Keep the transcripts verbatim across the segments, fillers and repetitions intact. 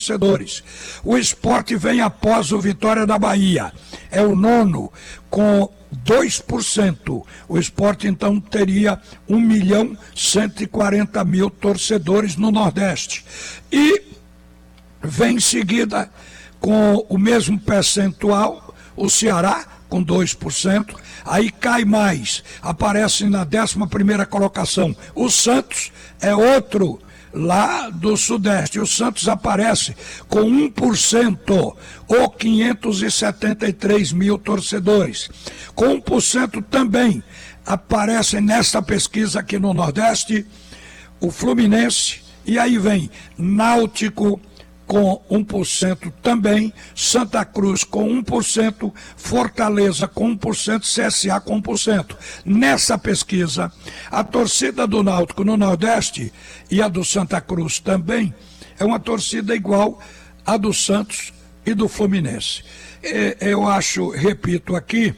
torcedores. O Sport vem após o Vitória da Bahia, é o nono, com dois por cento. O Sport então teria um milhão cento e quarenta mil torcedores no Nordeste. E vem em seguida, com o mesmo percentual, o Ceará, com dois por cento. Aí cai mais, aparece na décima primeira colocação. O Santos é outro lá do Sudeste. O Santos aparece com um por cento, ou quinhentos e setenta e três mil torcedores. Com um por cento também aparecem nesta pesquisa aqui no Nordeste o Fluminense, e aí vem Náutico com um por cento também, Santa Cruz com um por cento, Fortaleza com um por cento, C S A com um por cento. Nessa pesquisa, a torcida do Náutico no Nordeste e a do Santa Cruz também é uma torcida igual à do Santos e do Fluminense. Eu acho, repito aqui,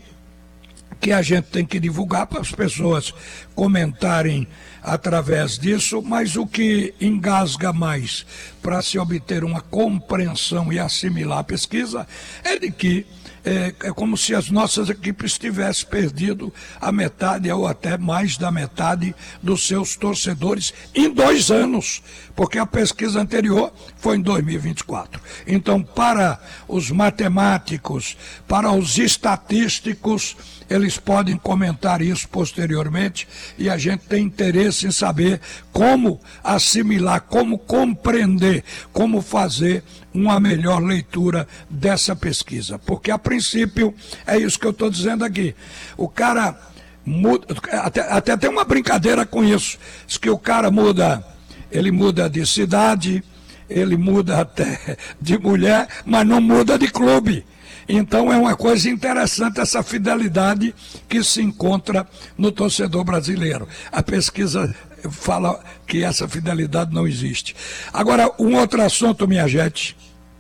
que a gente tem que divulgar para as pessoas comentarem através disso, mas o que engasga mais para se obter uma compreensão e assimilar a pesquisa é de que é, é como se as nossas equipes tivessem perdido a metade ou até mais da metade dos seus torcedores em dois anos, porque a pesquisa anterior foi em dois mil e vinte e quatro. Então, para os matemáticos, para os estatísticos, eles podem comentar isso posteriormente, e a gente tem interesse em saber como assimilar, como compreender, como fazer uma melhor leitura dessa pesquisa. Porque, a princípio, é isso que eu estou dizendo aqui. O cara muda, até, até tem uma brincadeira com isso, diz que o cara muda, ele muda de cidade, ele muda até de mulher, mas não muda de clube. Então é uma coisa interessante essa fidelidade que se encontra no torcedor brasileiro. A pesquisa fala que essa fidelidade não existe. Agora, um outro assunto, minha gente,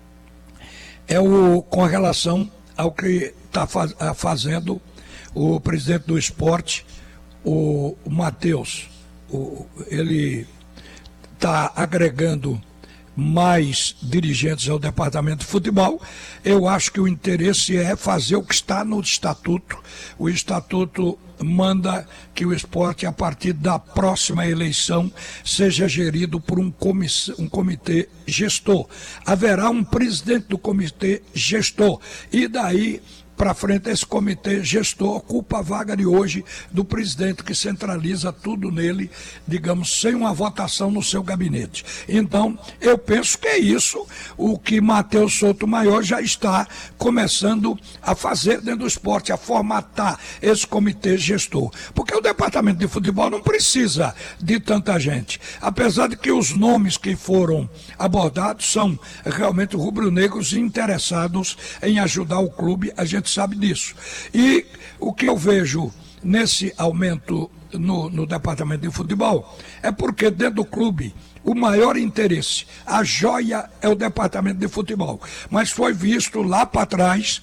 é o com relação ao que está faz, fazendo o presidente do esporte, o, o Matheus. O, ele está agregando mais dirigentes ao departamento de futebol. Eu acho que o interesse é fazer o que está no estatuto. O estatuto manda que o esporte, a partir da próxima eleição, seja gerido por um, comiss... um comitê gestor. Haverá um presidente do comitê gestor, e daí para frente esse comitê gestor ocupa a vaga de hoje do presidente, que centraliza tudo nele, digamos, sem uma votação no seu gabinete. Então, eu penso que é isso o que Matheus Souto-Maior já está começando a fazer dentro do esporte, a formatar esse comitê gestor. Porque o departamento de futebol não precisa de tanta gente, apesar de que os nomes que foram abordados são realmente rubro-negros interessados em ajudar o clube, a gente sabe disso. E o que eu vejo nesse aumento no, no departamento de futebol é porque dentro do clube o maior interesse, a joia é o departamento de futebol, mas foi visto lá para trás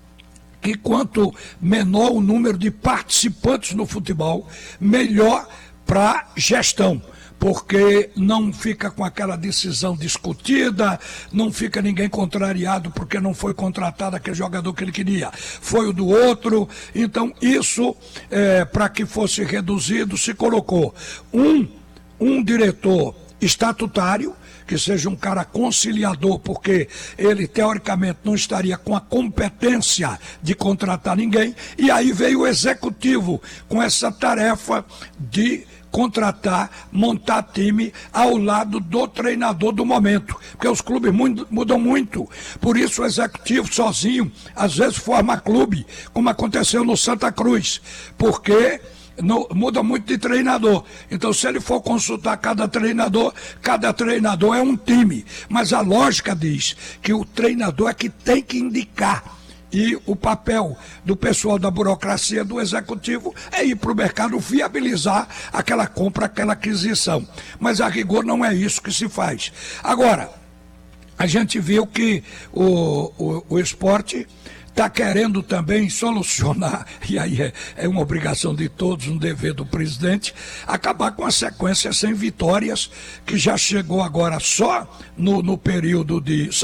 que quanto menor o número de participantes no futebol, melhor para a gestão, porque não fica com aquela decisão discutida, não fica ninguém contrariado porque não foi contratado aquele jogador que ele queria, foi o do outro. Então isso, é, para que fosse reduzido, se colocou um, um diretor estatutário, que seja um cara conciliador, porque ele teoricamente não estaria com a competência de contratar ninguém, e aí veio o executivo com essa tarefa de contratar, montar time ao lado do treinador do momento, porque os clubes mudam muito, por isso o executivo sozinho às vezes forma clube, como aconteceu no Santa Cruz, porque no, muda muito de treinador. Então, se ele for consultar cada treinador, cada treinador é um time, mas a lógica diz que o treinador é que tem que indicar. E o papel do pessoal da burocracia, do executivo, é ir para o mercado viabilizar aquela compra, aquela aquisição. Mas a rigor não é isso que se faz. Agora, a gente viu que o, o, o esporte está querendo também solucionar, e aí é, é uma obrigação de todos, um dever do presidente, acabar com a sequência sem vitórias, que já chegou agora só no, no período de...